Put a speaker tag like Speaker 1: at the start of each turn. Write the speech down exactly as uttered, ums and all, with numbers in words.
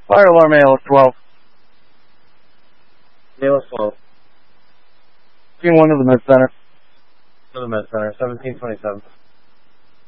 Speaker 1: Fire alarm A L S twelve.
Speaker 2: A L S twelve.
Speaker 1: Team one to the med center.
Speaker 2: To the med center, seventeen twenty-seven.